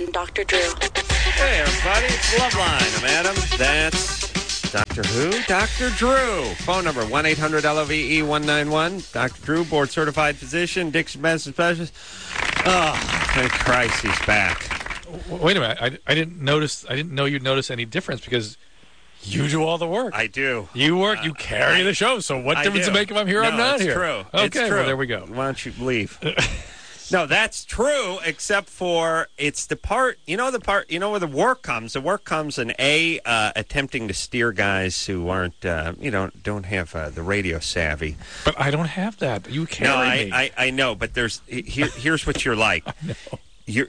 featuring Dr. Drew. Hey, everybody, it's Loveline. I'm Adam. That's Dr. Who? Dr. Drew. Phone number, 1-800-LOVE-191. Dr. Drew, board-certified physician, Dixon Medicine Specialist. Oh, thank Christ he's back. Wait a minute. I didn't notice. I didn't know you'd notice any difference because you do all the work. I do. You work. You carry the show. So what difference does it make if I'm here or I'm not here? True. Okay, it's true. well, there we go. Why don't you leave? No, that's true, except for it's the part, where the work comes. The work comes in attempting to steer guys who aren't, don't have the radio savvy. But I don't have that. You carry me. I know, but here's what you're like. You're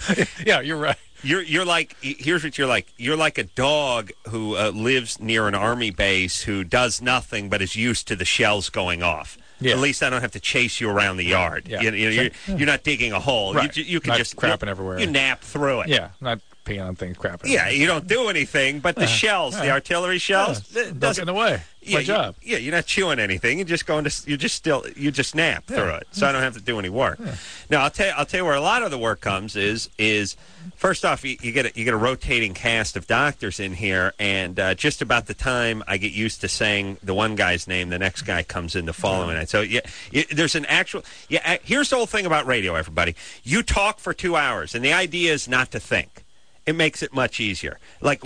right. You're like, here's what you're like. You're like a dog who lives near an army base who does nothing but is used to the shells going off. Yeah. At least I don't have to chase you around the yard. Yeah. You're not digging a hole. Right. You can not just crapping everywhere. You nap through it. Yeah, not peeing on things, crapping. Yeah, you don't do anything, but the shells, the artillery shells, don't get in the way. My job. You're not chewing anything. You're just you just nap through it. So I don't have to do any work. Yeah. Now I'll tell you where a lot of the work comes is first off you get a rotating cast of doctors in here, and just about the time I get used to saying the one guy's name, the next guy comes in the following night. So there's an actual here's the whole thing about radio, everybody. You talk for 2 hours, and the idea is not to think. It makes it much easier.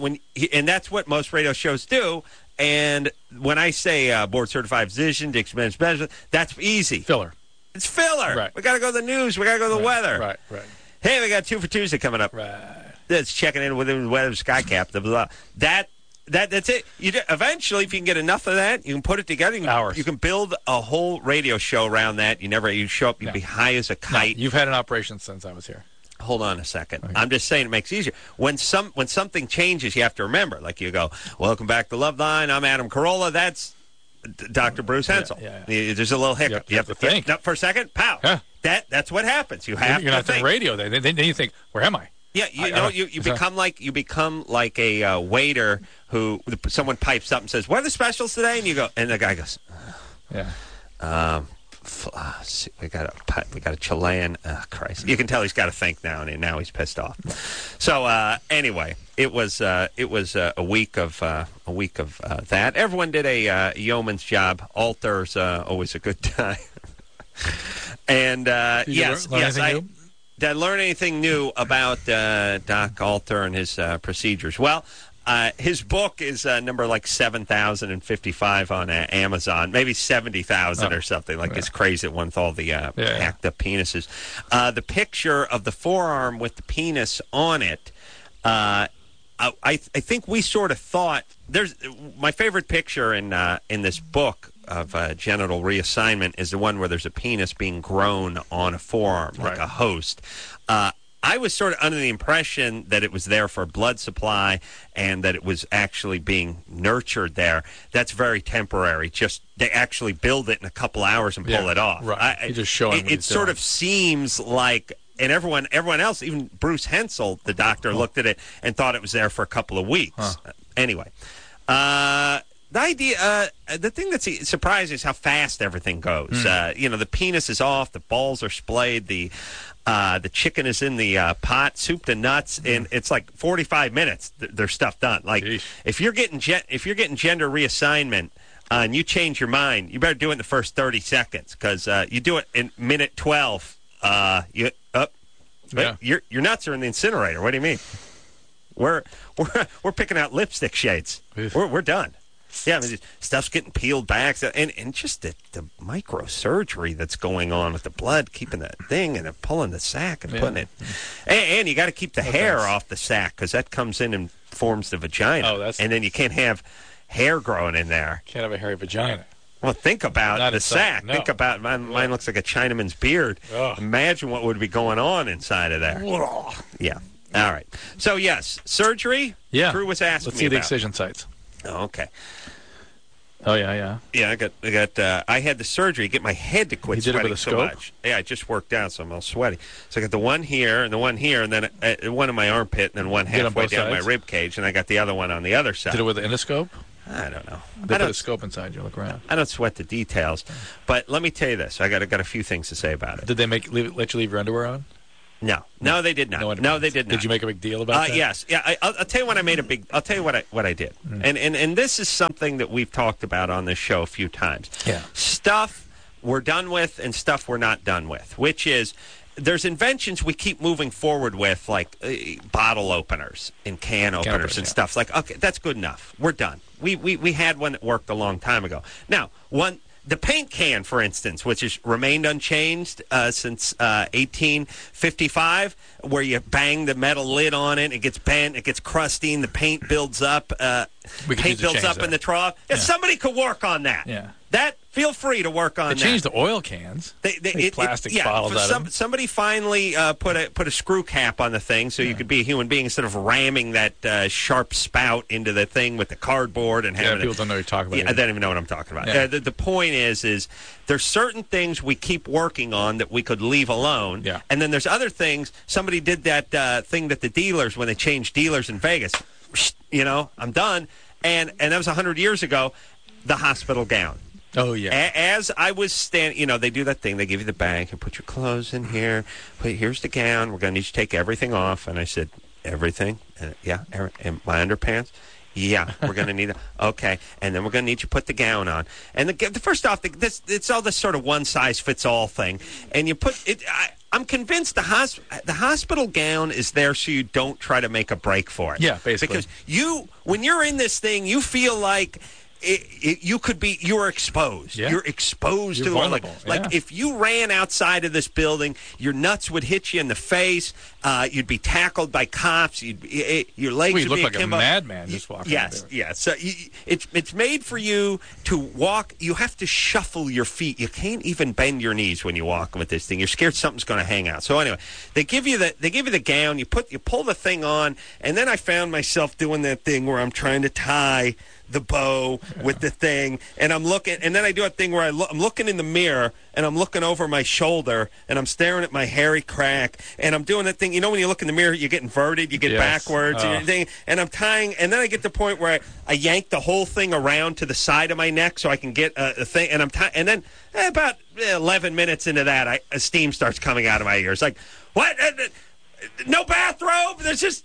And that's what most radio shows do. And when I say board-certified physician, Dixon Medicine Specialist, that's easy. Filler. It's filler. Right. We got to go to the news. We got to go to the weather. Right. Hey, we got 2 for Tuesday coming up. Right. That's checking in with the weather, sky cap, blah, blah, blah. That's it. Eventually, if you can get enough of that, you can put it together. You can build a whole radio show around that. You show up, you'd be high as a kite. No, you've had an operation since I was here. Hold on a second. Okay. I'm just saying it makes it easier. When something changes, you have to remember. Like you go, welcome back to Loveline. I'm Adam Carolla. That's Dr. Bruce Hensel. Yeah. There's a little hiccup. You have to think. For a second, pow. Huh. That's what happens. You're not doing radio. Then you think, where am I? Yeah, you become like a waiter who someone pipes up and says, "What are the specials today?" And you go, and the guy goes, we got a Chilean. Christ! You can tell he's got to think now, and now he's pissed off. So anyway, it was a week of that. Everyone did a yeoman's job. Altar's always a good time. And yes, did I learn anything new about Doc Alter and his procedures? Well. His book is number 7,055 on Amazon, maybe 70,000 or something. It's crazy one with all the hacked up penises. The picture of the forearm with the penis on it, I think we sort of thought there's my favorite picture in this book of genital reassignment is the one where there's a penis being grown on a forearm like a host. I was sort of under the impression that it was there for blood supply and that it was actually being nurtured there. That's very temporary. Just they actually build it in a couple hours and pull it off. Right. You just show him. It sort of seems like, and everyone else, even Bruce Hensel, the doctor, looked at it and thought it was there for a couple of weeks. Anyway, the idea, the thing that's surprising is how fast everything goes. The penis is off, the balls are splayed, the chicken is in the pot, soup to nuts, and it's like 45 minutes. Their stuff done. If you're getting gender reassignment and you change your mind, you better do it in the first 30 seconds because you do it in minute 12. Your nuts are in the incinerator. What do you mean? We're picking out lipstick shades. We're done. Yeah, stuff's getting peeled back, and just the microsurgery that's going on with the blood, keeping that thing and then pulling the sac and putting it, and you got to keep the hair off the sac because that comes in and forms the vagina, and then you can't have hair growing in there. Can't have a hairy vagina. Well, think about the sac. No. Think about mine looks like a Chinaman's beard. Ugh. Imagine what would be going on inside of there. Yeah. All right. So yes, surgery. Yeah. Drew was asking Let's see the excision sites. Oh, okay. Oh yeah. Yeah, I had the surgery to get my head to quit sweating with a so scope? Much. Yeah, I just worked out, so I'm all sweaty. So I got the one here, and then one in my armpit, and then one halfway down my rib cage, and I got the other one on the other side. Did it with an endoscope? I don't know. They put a scope inside you. Look around. I don't sweat the details, but let me tell you this. I got a few things to say about it. Did they let you leave your underwear on? No, they did not. No, they did not. Did you make a big deal about that? Yes. Yeah. I'll tell you what I made a big. I'll tell you what I did. And this is something that we've talked about on this show a few times. Yeah. Stuff we're done with and stuff we're not done with, which is there's inventions we keep moving forward with, like bottle openers and can openers and stuff. Like, okay, that's good enough. We're done. We had one that worked a long time ago. Now, the paint can, for instance, which has remained unchanged since 1855, where you bang the metal lid on it, it gets bent, it gets crusty, and the paint builds up. Paint builds up in the trough. Yeah, somebody could work on that. Yeah. Feel free to work on that. They changed the oil cans. Plastic bottles out of them. Somebody finally put a screw cap on the thing so you could be a human being instead of ramming that sharp spout into the thing with the cardboard and having people don't know what you're talking about. I don't even know what I'm talking about. Yeah. The point is there's certain things we keep working on that we could leave alone. Yeah. And then there's other things. Somebody did that thing that the dealers, when they changed dealers in Vegas, I'm done. And that was 100 years ago, the hospital gown. Oh, yeah. As I was standing, they do that thing. They give you the bag and put your clothes in here. Here's the gown. We're going to need you to take everything off. And I said, everything? Yeah. And my underpants? Yeah, we're going to need it. Okay. And then we're going to need you to put the gown on. And the first off, it's all this sort of one-size-fits-all thing. And you put it... I'm convinced the hospital gown is there so you don't try to make a break for it. Yeah, basically. Because when you're in this thing, you feel like... you're exposed. Yeah. You're exposed to the world. Like if you ran outside of this building, your nuts would hit you in the face. You'd be tackled by cops. Your legs would look be like akimbo. a madman just walking. Yes. So it's made for you to walk. You have to shuffle your feet. You can't even bend your knees when you walk with this thing. You're scared something's going to hang out. So anyway, they give you the gown. You pull the thing on, and then I found myself doing that thing where I'm trying to tie the bow with the thing, and I'm looking, and then I do a thing where I'm looking in the mirror, and I'm looking over my shoulder, and I'm staring at my hairy crack, and I'm doing that thing. When you look in the mirror, you get inverted, you get backwards, and I'm tying, and then I get to the point where I yank the whole thing around to the side of my neck so I can get a thing, and I'm tying, and then about 11 minutes into that, steam starts coming out of my ears. Like, what? No bathrobe? There's just...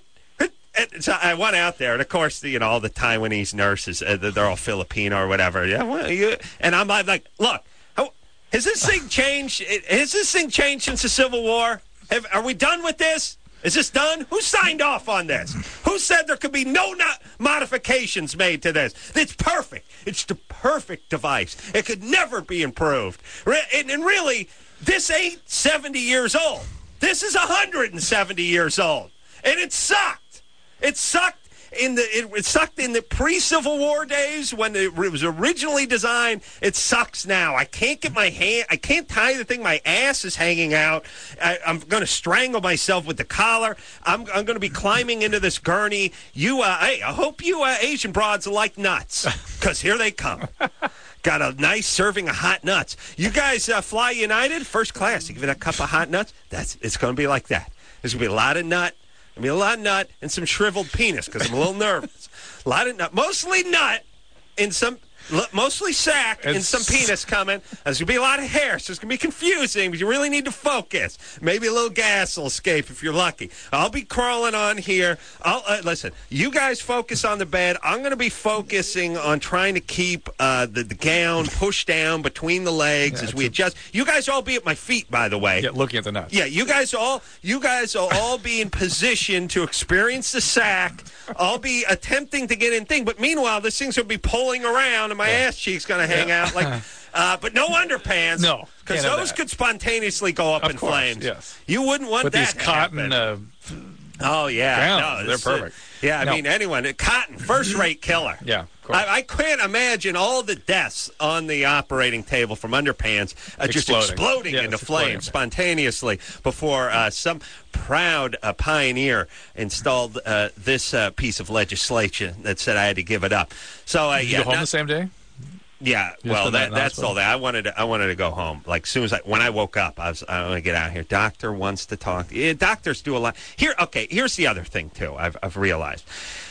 And so I went out there, and of course, all the Taiwanese nurses, they're all Filipino or whatever. Yeah, and I'm like, look, has this thing changed? Has this thing changed since the Civil War? Are we done with this? Is this done? Who signed off on this? Who said there could be no modifications made to this? It's perfect. It's the perfect device. It could never be improved. And really, this ain't 70 years old. This is 170 years old, and it sucked. It sucked in the pre-Civil War days when it was originally designed. It sucks now. I can't get my hand. I can't tie the thing. My ass is hanging out. I'm going to strangle myself with the collar. I'm going to be climbing into this gurney. I hope you Asian broads like nuts, because here they come. Got a nice serving of hot nuts. You guys fly United first class. You give it a cup of hot nuts. It's going to be like that. There's going to be a lot of nut. I mean, a lot of nut and some shriveled penis because I'm a little nervous. A lot of nut, mostly nut, and mostly sack and some penis coming. There's going to be a lot of hair, so it's going to be confusing, but you really need to focus. Maybe a little gas will escape if you're lucky. I'll be crawling on here. Listen, you guys focus on the bed. I'm going to be focusing on trying to keep the gown pushed down between the legs as we adjust. You guys all be at my feet, by the way. Yeah, looking at the nuts. Yeah, you guys will all be in position to experience the sack. I'll be attempting to get in thing, but meanwhile, this thing's going to be pulling around, and my ass cheek's going to hang out like. But no underpants. No, because those could spontaneously go up in flames. Yes, you wouldn't want with that. These cotton. Oh yeah, gowns, they're perfect. Yeah, I mean, anyone, cotton, first-rate killer. Yeah, of course. I can't imagine all the deaths on the operating table from underpants just exploding into flames spontaneously before some proud pioneer installed this piece of legislation that said I had to give it up. So Did you go home the same day? Yeah, well, that's all that. I wanted to go home. Like, soon as when I woke up, I want to get out of here. Doctor wants to talk. Yeah, doctors do a lot. Here's the other thing, too, I've realized.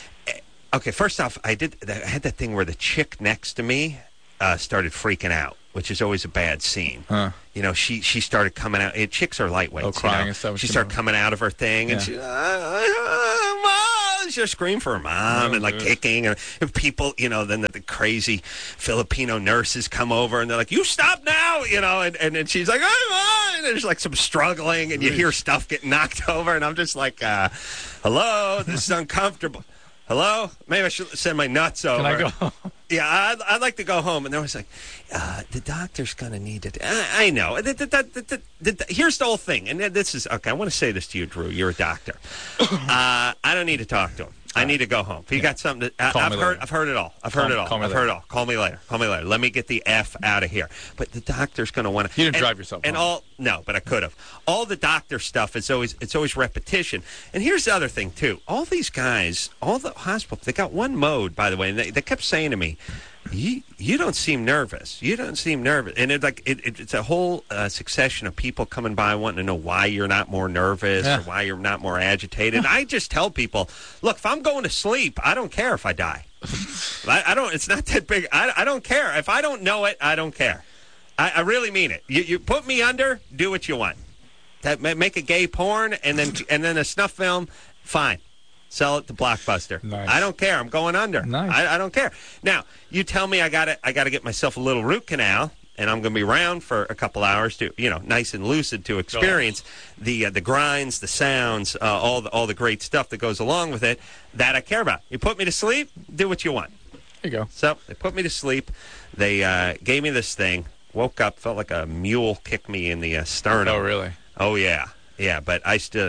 Okay, first off, I had that thing where the chick next to me started freaking out. which is always a bad scene. Huh. You know, she started coming out. Chicks are lightweights. Oh, crying you know? and stuff. She started coming out of her thing, and she, Mom! She just screamed for her mom and like kicking. And people, you know, then the crazy Filipino nurses come over and they're like, "You stop now!" You know, and then she's like, "Oh, and there's like some struggling, and you hear stuff getting knocked over, and I'm just like, "Hello, this is uncomfortable." Hello? Maybe I should send my nuts over. Can I go home? Yeah, I'd like to go home. And they was like, the doctor's going to need it. I know. Here's the whole thing. And this is, okay, I want to say this to you, Drew. You're a doctor. I don't need to talk to him. I need to go home. If you got something, I've heard it all. I've heard it all. Call me later. Let me get the F out of here. But the doctor's going to want to. You didn't drive yourself home. No, but I could have. All the doctor stuff it's always repetition. And here's the other thing too. All these guys, all the hospitals, they got one mode, by the way, and they kept saying to me, You don't seem nervous. You don't seem nervous. And it's a whole succession of people coming by wanting to know why you're not more nervous or why you're not more agitated. I just tell people, look, if I'm going to sleep, I don't care if I die. I don't. It's not that big. I don't care. If I don't know it, I don't care. I really mean it. You put me under, do what you want. Make a gay porn and then a snuff film, fine. Sell it to Blockbuster. Nice. I don't care. I'm going under. Nice. I don't care. Now, you tell me I got to get myself a little root canal, and I'm going to be around for a couple hours to, nice and lucid to experience the grinds, the sounds, all the great stuff that goes along with it. That I care about. You put me to sleep, do what you want. There you go. So they put me to sleep. They gave me this thing. Woke up, felt like a mule kicked me in the sternum. Oh, really? Oh, yeah. Yeah, but I just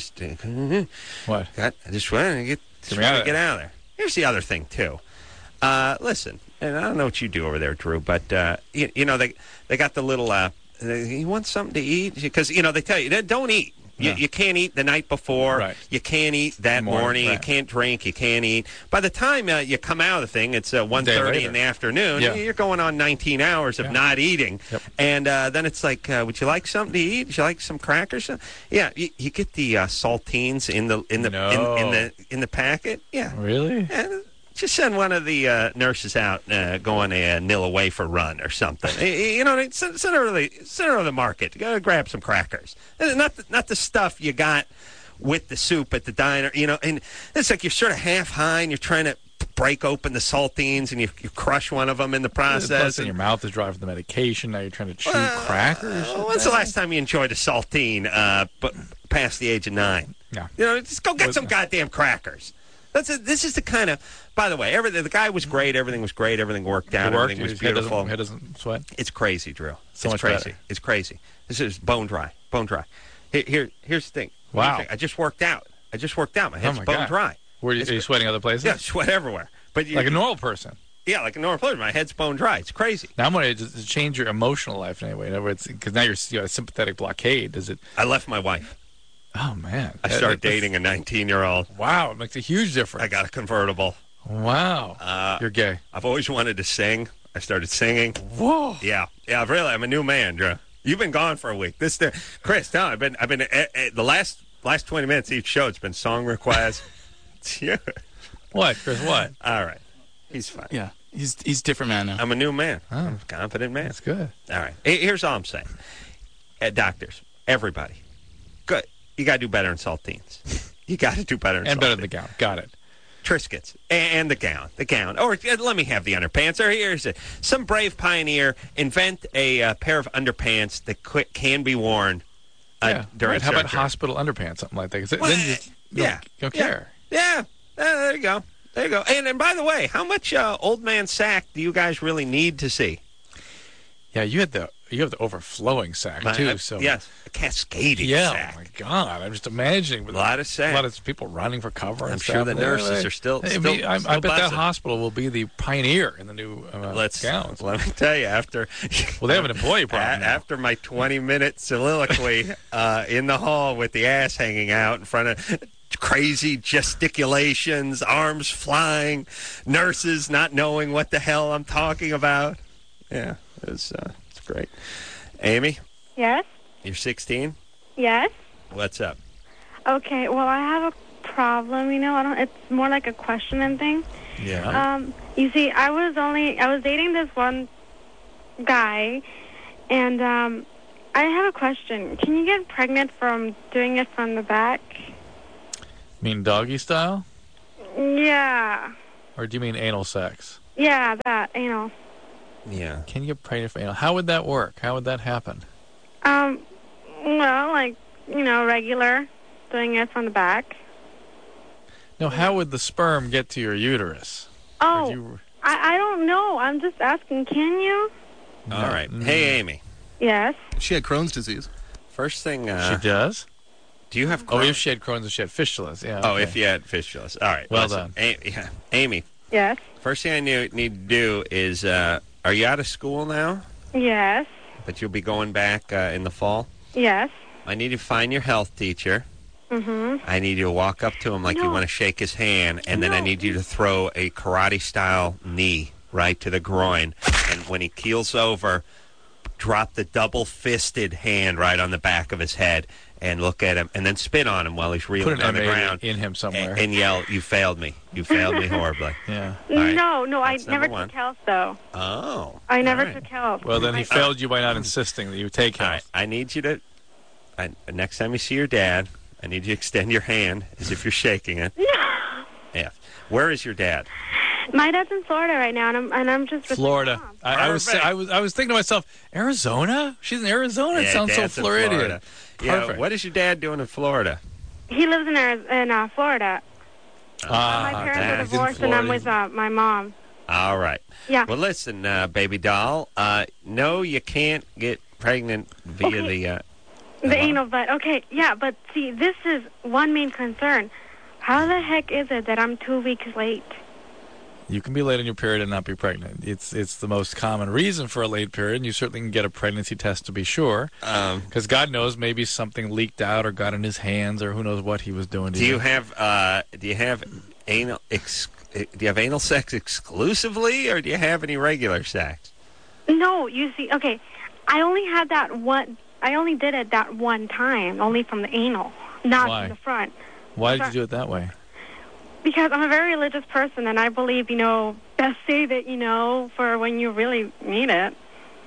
What? I just want to get out of there. Here's the other thing too. Listen, and I don't know what you do over there, Drew, but they got the little. You want something to eat? Because they tell you don't eat. You can't eat the night before. Right. You can't eat that morning. Right. You can't drink. You can't eat. By the time you come out of the thing, it's 1:30 in the afternoon. Yeah. You're going on 19 hours of not eating. Yep. And then it's like, would you like something to eat? Would you like some crackers? Yeah, you get the saltines in the packet. Yeah. Really? And just send one of the nurses out, go on a nil away for run or something. Send her to the market. Go grab some crackers. Not the stuff you got with the soup at the diner. And it's like you're sort of half high and you're trying to break open the saltines and you crush one of them in the process. And your mouth is dry from the medication. Now you're trying to chew crackers. When's the last time you enjoyed a saltine but past the age of 9? Yeah. Just go get some goddamn crackers. This is the kind of. By the way, the guy was great. Everything was great. Everything worked out. Everything was beautiful. Head doesn't sweat. It's crazy, Drew. So it's much crazy. better. It's crazy. This is bone dry. Here's the thing. Wow. I just worked out. My head's bone dry. Are you sweating other places? Yeah, sweat everywhere. But like a normal person. Yeah, like a normal person. My head's bone dry. It's crazy. Now I'm going to change your emotional life anyway. In other words, because now you're a sympathetic blockade. Does it? I left my wife. Oh man! I started dating a 19-year-old. Wow, it makes a huge difference. I got a convertible. Wow. You're gay. I've always wanted to sing. I started singing. Whoa. Yeah. Really. I'm a new man, Drew. You've been gone for a week. Chris, no, I've been the last 20 minutes each show. It's been song requests. Yeah. What, Chris? What? All right. He's fine. Yeah. He's different man now. I'm a new man. Oh. I'm a confident man. That's good. All right. Here's all I'm saying. Doctors, everybody, good. You got to do better in saltines. You got to do better in saltines. And better than the gown. Got it. Triscuits and the gown. Or let me have the underpants. Or here's it. Some brave pioneer invent a pair of underpants that can be worn during How surgery. about hospital underpants, something like that? Well, then you don't care. Yeah. There you go. And by the way, how much old man sack do you guys really need to see? Yeah, you have the overflowing sack too. So yes, a cascading sack. Oh my God! I'm just imagining with a lot of sack. A lot of people running for cover. I'm sure the nurses are still. I bet that hospital will be the pioneer in the new gowns. Let me tell you, after they have an employee problem. After my 20-minute soliloquy in the hall with the ass hanging out in front of. Crazy gesticulations, arms flying, nurses not knowing what the hell I'm talking about. Yeah, it's great. Amy? Yes? You're 16? Yes? What's up? Okay, well, I have a problem, it's more like a question and thing. Yeah. You see, I was dating this one guy, and I have a question. Can you get pregnant from doing it from the back? Mean doggy style? Yeah. Or do you mean anal sex? Yeah, that, anal. Yeah. Can you get pregnant from anal? How would that work? How would that happen? Well, like, regular, doing it from the back. No, how would the sperm get to your uterus? Oh, I don't know. I'm just asking, can you? No. All right. Hey, Amy. Yes. She had Crohn's disease. First thing, She does? do you have Oh, Crohn's? if she had Crohn's and she had fistulas. Yeah. Oh, okay. if you had fistulas. All right. Well listen. done. Amy, Yes. first thing I need to do is, are you out of school now? Yes. But you'll be going back in the fall? Yes. I need you to find your health teacher. Mm-hmm. I need you to walk up to him like you No. want to shake his hand, and then I need you to throw a karate-style knee right to the groin. And when he keels over, drop the double-fisted hand right on the back of his head and look at him, and then spit on him while he's Put reeling an on the M8 ground. in him somewhere. And yell, "You failed me. You failed me horribly." Yeah. All right. No, I That's never number one. took health, though. Oh. I never all right. took health. Well, then he failed you by not insisting that you take All health. right. I need you to, next time you see your dad, I need you to extend your hand as if you're shaking it. Yeah. Where is your dad? My dad's in Florida right now, and I'm just with my Florida. mom. I was thinking to myself, Arizona? She's in Arizona. It Yeah, sounds so Dad's in Floridian. Florida. Yeah, Perfect. what is your dad doing in Florida? He lives in Florida. My parents are Dad's in divorced, and I'm with Florida. my mom. All right. Yeah. Well, listen, baby doll. No, you can't get pregnant via Okay. the. The anal butt. Okay, yeah, but see, this is one main concern. How the heck is it that I'm 2 weeks late? You can be late on your period and not be pregnant. It's the most common reason for a late period, and you certainly can get a pregnancy test to be sure. Because God knows, maybe something leaked out or got in his hands, or who knows what he was doing to Do you. you have anal? Do you have anal sex exclusively, or do you have any regular sex? No, you see, okay, I only had that one. I only did it that one time, only from the anal, not Why? from the front. Why did you do it that way? Because I'm a very religious person, and I believe, best save it, for when you really need it.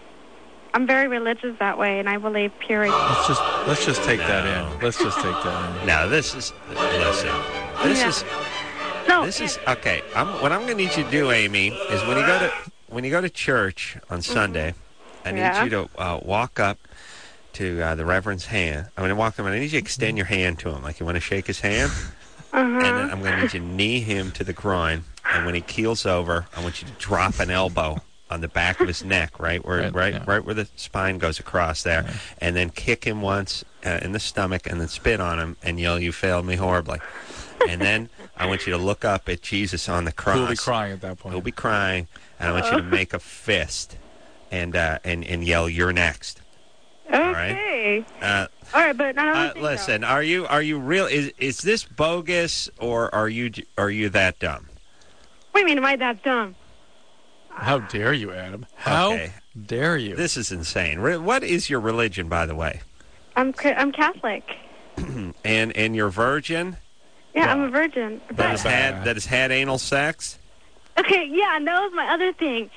I'm very religious that way, and I believe purity. Let's just take that in. Let's just take that in. No, this is. Listen, this Yeah. is. No, This is okay. What I'm going to need you to do, Amy, is when you go to church on Sunday, I need Yeah. you to walk up to the Reverend's hand. I'm going to walk him, and I need you to extend your hand to him, like you want to shake his hand. And then I'm going to need you to knee him to the groin, and when he keels over, I want you to drop an elbow on the back of his neck, right where the spine goes across there, and then kick him once in the stomach, and then spit on him and yell, "You failed me horribly." And then I want you to look up at Jesus on the cross. Who will be crying at that point? He'll be crying, and I want you to make a fist and yell, "You're next." Okay. right? All right, but another thing, Listen, are you real? Is this bogus, or are you that dumb? What do you mean, am I that dumb? How dare you, Adam? How Okay. dare you? This is insane. What is your religion, by the way? I'm Catholic. And you're virgin Yeah, I'm a virgin. that But, has had anal sex? okay, yeah, and that was my other thing.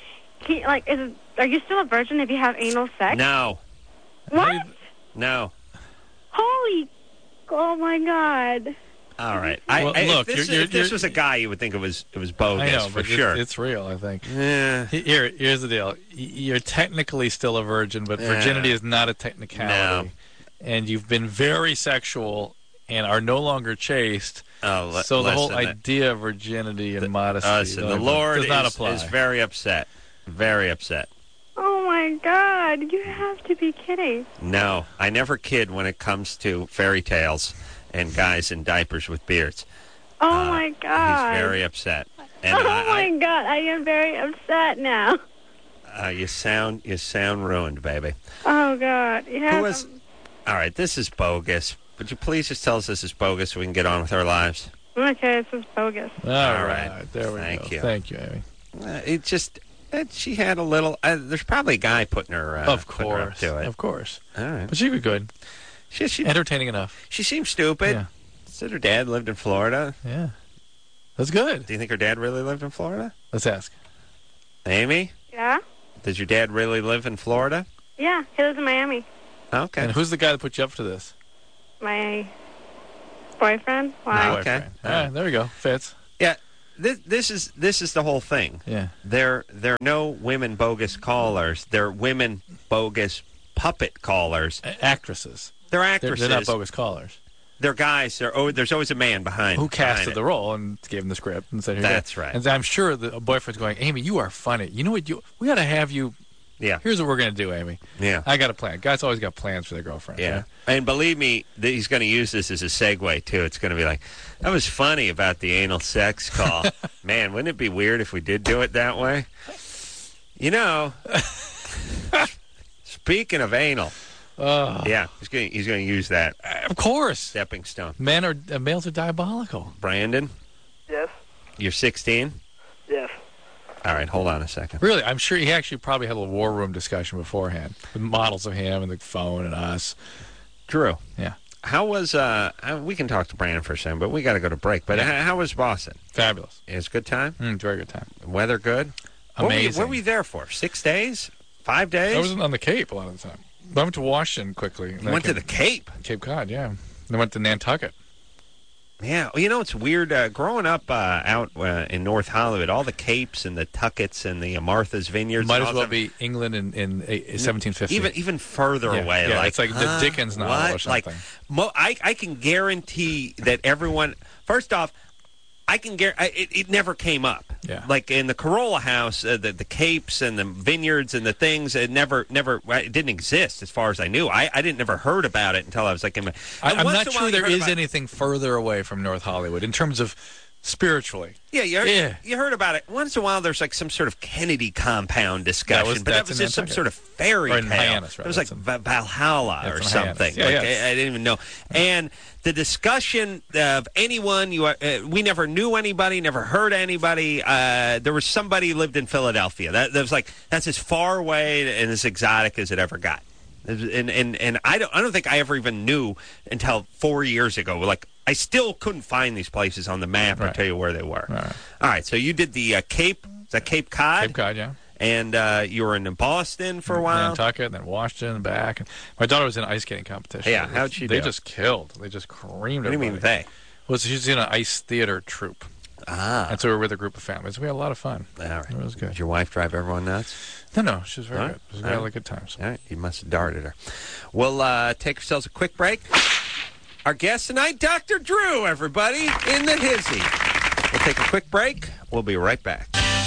Are you still a virgin if you have anal sex? No, What? no. Holy! Oh my God! All right. Well, look, if this you're- was a guy, you would think it was bogus I know, for but sure. it's real, I think. Eh, Here's the deal. You're technically still a virgin, but virginity is not a technicality. No. And you've been very sexual and are no longer chaste. So the whole listen, idea of virginity and modesty listen, the Lord does not apply. is very upset. Very upset. Oh my God! You have to be kidding. No, I never kid when it comes to fairy tales and guys in diapers with beards. Oh my God! He's very upset. And Oh my God! I am very upset now. you sound ruined, baby. Oh God! Yes, Who was? All right, this is bogus. Would you please just tell us this is bogus so we can get on with our lives? Okay, this is bogus. All right. right. There we Thank go. you. Thank you, Amy. It just she had a little. There's probably a guy putting her. Of putting her up course. to it. Of course. All right. But she was good. She Entertaining enough. she seems stupid. Yeah. Said her dad lived in Florida. Yeah. That's good. Do you think her dad really lived in Florida? Let's ask. Amy, Yeah. Does your dad really live in Florida? Yeah, he lives in Miami. Okay. And who's the guy that put you up to this? My boyfriend. Why? No. Okay. Boyfriend. All right, there we go. Fits. Yeah. This is the whole thing. Yeah. There are no women bogus callers. They're women bogus puppet callers. Actresses. They're actresses. They're not bogus callers. They're guys. There's always a man behind. Who casted behind the role and gave him the script and said, "Here That's you go." right. And I'm sure the boyfriend's going, "Amy, you are funny. You know what? We got to have you. Yeah. Here's what we're going to do, Amy. Yeah. I got a plan. Guys always got plans for their girlfriends. Yeah. Right? And believe me, he's going to use this as a segue, too. It's going to be like, that was funny about the anal sex call. Man, wouldn't it be weird if we did do it that way? You know, speaking of anal, yeah, he's going to use that Of course. stepping stone. Males are diabolical. Brandon, Yes. you're 16? Yes. All right, hold on a second. Really, I'm sure he actually probably had a little war room discussion beforehand with models of him and the phone and us. Drew, Yeah. how was, we can talk to Brandon for a second, but we got to go to break. But how was Boston? Fabulous. It was a good time? Very good time. Weather good? Amazing. What were you there for? 6 days? 5 days? I was on the Cape a lot of the time. I went to Washington quickly. You went to the Cape? Cape Cod, yeah. Then went to Nantucket. Yeah, well, you know, it's weird. Growing up out in North Hollywood, all the Capes and the Tuckets and the Martha's Vineyards. Might and as all well that- be England in 1750. Even further away. Yeah, like, it's like the Dickens novel or what? something. Like, I can guarantee that everyone. First off, I can guarantee it never came up. Yeah. Like in the Corolla house, the Capes and the vineyards and the things, it it didn't exist as far as I knew. I didn't never heard about it until I was like in my. I'm once not in a sure while you there heard is about- anything further away from North Hollywood in terms of spiritually. Yeah, you heard about it. Once in a while, there's like some sort of Kennedy compound discussion, but that that's was in just some Nantucket. sort of fairy Or in tale. Hyannis, It was rather. like Valhalla or That's in something. Hyannis. Yeah, Like, yes. I didn't even know. And the discussion of anyone, we never knew anybody, never heard anybody. There was somebody who lived in Philadelphia. That was like that's as far away and as exotic as it ever got. And I don't think I ever even knew until 4 years ago. Like I still couldn't find these places on the map or Right. tell you where they were. Right. All right, so you did the Cape, is that Cape Cod? Cape Cod, yeah. And you were in Boston for a while? Nantucket, and then Washington, and back. And my daughter was in an ice skating competition. Yeah, how'd she They do? just killed. They just creamed What do you mean everybody. they? Well, she's in an ice theater troupe. Ah. And so we were with a group of families. We had a lot of fun. All right. It was good. Did your wife drive everyone nuts? No, she was very All good. right. It was All a right. really good times. All right, you must have darted her. We'll take ourselves a quick break. Our guest tonight, Dr. Drew, everybody, in the hizzy. We'll take a quick break. We'll be right back.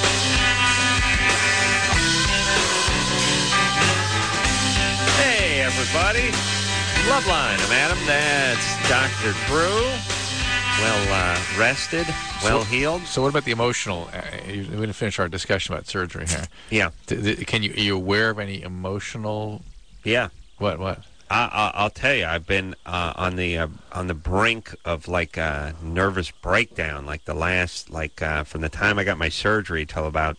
Hey, everybody. Loveline, I'm Adam. That's Dr. Drew. Well rested, well healed. So what about the emotional? We didn't finish our discussion about surgery here. Yeah, Are you aware of any emotional? yeah. What? I'll tell you, I've been on the brink of like a nervous breakdown, like the last from the time I got my surgery till about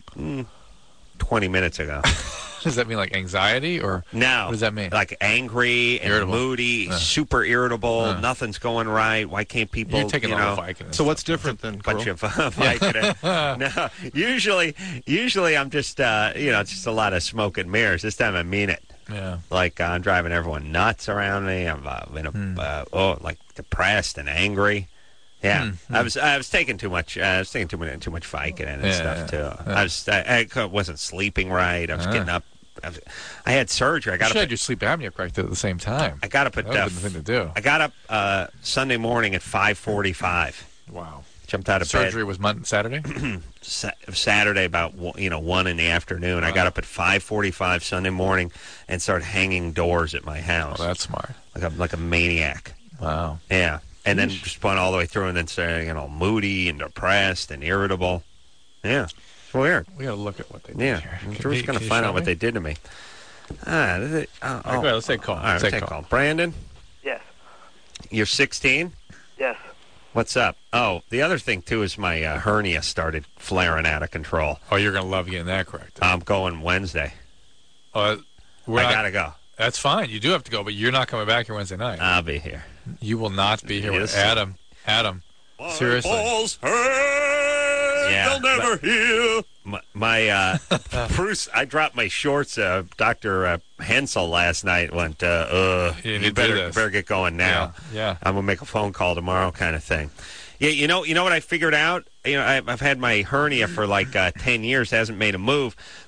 20 minutes ago. Does that mean like anxiety or? No, What does that mean? Like angry and Irritable. moody, super irritable. Nothing's going right. Why can't people? You're taking you a know, lot of Vicodin. So what's different than bunch of Vicodin. No, usually I'm just it's just a lot of smoke and mirrors. This time I mean it. Yeah. Like I'm driving everyone nuts around me. I'm like depressed and angry. Yeah, I was taking too much. I was taking too much Vicodin and stuff too. I wasn't sleeping right. I was getting up. I had surgery. I got You up. had your sleep apnea corrected at the same time. I got up at That would have been the thing to do. I got up Sunday morning at 5:45. Wow. Jumped out of Surgery was Saturday? bed Saturday about 1 in the afternoon. I got up at 5:45 Sunday morning and started hanging doors at my house Oh, that's smart. like a maniac. Wow. Yeah, and then just went all the way through, and then started moody and depressed and irritable. Yeah, it's weird. We got to look at what they did Yeah, here. Drew's going to find out what they did to me. Okay, let's take a call. All right, Let's take take a a call. Brandon, Yes. you're 16. Yes. What's up? Oh, the other thing too is my hernia started flaring out of control. Oh, you're going to love getting that correct. I'm going Wednesday. I Gotta go. That's fine. You do have to go, but you're not coming back here Wednesday night. I'll be here. You will not be here. Yes. Adam. Seriously. Yeah, They'll never heal. My Bruce, I dropped my shorts. Dr. Hensel last night went, you better get going now. Yeah. I'm going to make a phone call tomorrow kind of thing. Yeah, you know what I figured out? I've had my hernia for like 10 years, hasn't made a move.